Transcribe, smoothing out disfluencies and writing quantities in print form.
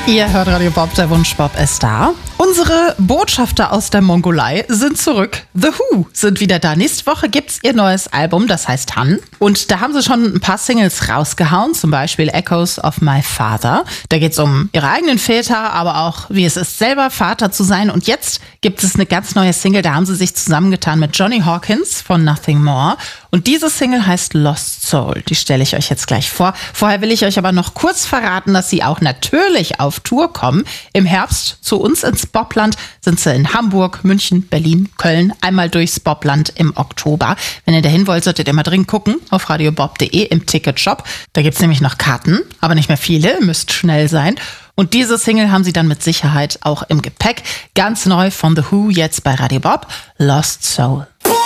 Ihr hört Radio Bob, der Wunschbob ist da. Unsere Botschafter aus der Mongolei sind zurück. The Who sind wieder da. Nächste Woche gibt's ihr neues Album, das heißt Han. Und da haben sie schon ein paar Singles rausgehauen, zum Beispiel Echoes of My Father. Da geht's um ihre eigenen Väter, aber auch wie es ist, selber Vater zu sein. Und jetzt gibt es eine ganz neue Single, da haben sie sich zusammengetan mit Johnny Hawkins von Nothing More. Und diese Single heißt Lost Soul. Die stelle ich euch jetzt gleich vor. Vorher will ich euch aber noch kurz verraten, dass sie auch natürlich auf Tour kommen. Im Herbst zu uns ins Bobland sind sie in Hamburg, München, Berlin, Köln. Einmal durchs Bobland im Oktober. Wenn ihr dahin wollt, solltet ihr mal dringend gucken auf radiobob.de im Ticketshop. Da gibt's nämlich noch Karten, aber nicht mehr viele. Ihr müsst schnell sein. Und diese Single haben sie dann mit Sicherheit auch im Gepäck. Ganz neu von The Who jetzt bei Radio Bob. Lost Soul.